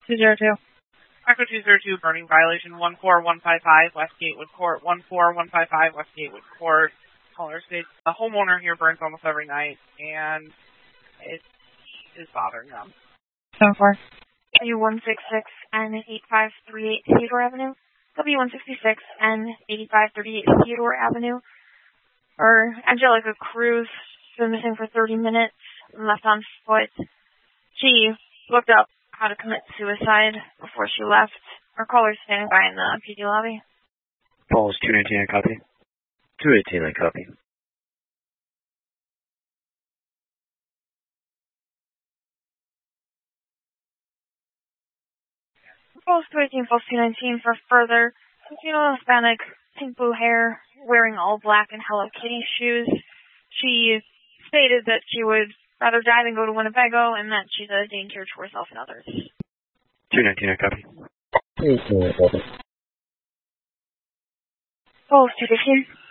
202. Echo 202, burning violation 14155, West Gatewood Court, 14155, West Gatewood Court. Caller states the homeowner here burns almost every night, and it is bothering them. 74. W166 and 8538 Theodore Avenue. W166 and 8538 Theodore Avenue. Or Angelica Cruz, been missing for 30 minutes, left on foot. She looked up how to commit suicide before she left. Our caller's standing by in the PD lobby. Falls 219, I copy. 218, I copy. Falls 218, Falls 219 for further. Latino Hispanic, pink blue hair, wearing all black and Hello Kitty shoes. She stated that she would rather die than go to Winnebago and that she's a danger to herself and others. 219, I copy. 218, I copy. Falls 215.